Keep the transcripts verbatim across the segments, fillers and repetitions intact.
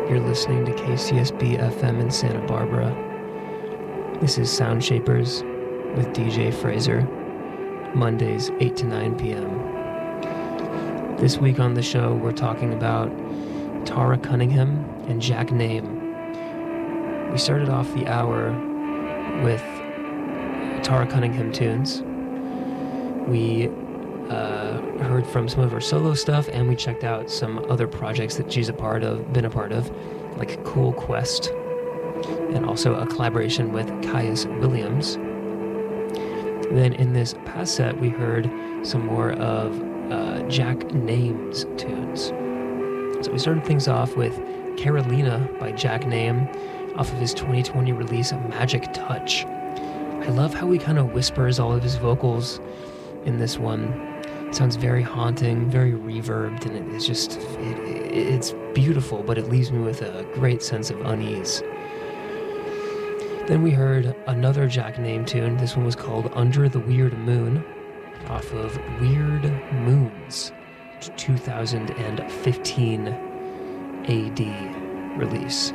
You're listening to K C S B F M in Santa Barbara. This is Sound Shapers with D J Fraser, Mondays eight to nine p.m. This week on the show, we're talking about Tara Cunningham and Jack Name. We started off the hour with Tara Cunningham tunes. We uh, heard from some of her solo stuff, and we checked out some other projects that she's a part of, been a part of, like Cool Quest, and also a collaboration with Caius Williams. Then in this past set, we heard some more of uh, Jack Name's tunes. So we started things off with Carolina by Jack Name off of his twenty twenty release Magic Touch. I love how he kind of whispers all of his vocals in this one. It sounds very haunting, very reverbed, and it is just, it, it's beautiful, but it leaves me with a great sense of unease. Then we heard another Jack Name tune. This one was called Under the Weird Moon off of Weird Moons, two thousand fifteen A D release.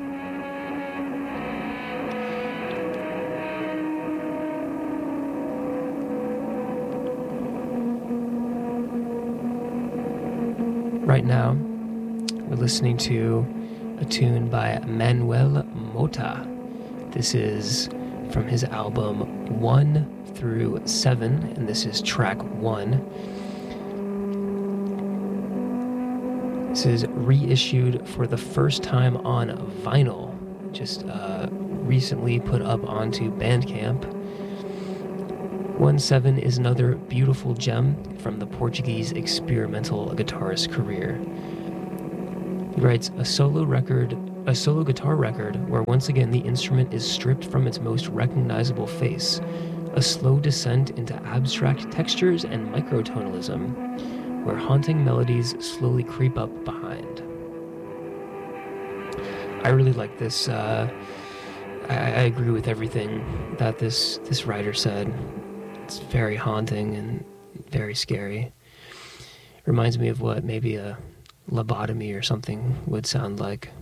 Right now, we're listening to a tune by Manuel Mota. This is from his album one through seven, and this is track one. This is reissued for the first time on vinyl, just uh, recently put up onto Bandcamp. one seven is another beautiful gem from the Portuguese experimental guitarist career. He writes a solo record, a solo guitar record where once again the instrument is stripped from its most recognizable face, a slow descent into abstract textures and microtonalism, where haunting melodies slowly creep up behind. I really like this. Uh, I, I agree with everything that this this writer said. It's very haunting and very scary. Reminds me of what maybe a lobotomy or something would sound like.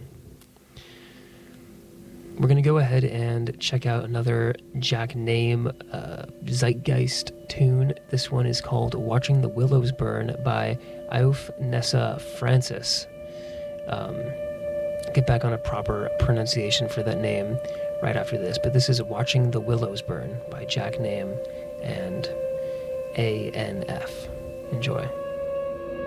We're going to go ahead and check out another Jack Name uh, Zeitgeist tune. This one is called Watching the Willows Burn by Aouf Nessa Francis. Um, get back on a proper pronunciation for that name right after this, but this is Watching the Willows Burn by Jack Name and A N F. Enjoy.